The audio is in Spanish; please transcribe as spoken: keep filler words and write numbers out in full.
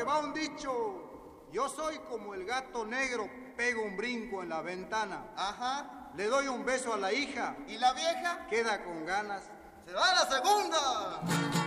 va un dicho, yo soy como el gato negro, pego un brinco en la ventana. Ajá. Le doy un beso a la hija. ¿Y la vieja? Queda con ganas. ¡Se va a la segunda!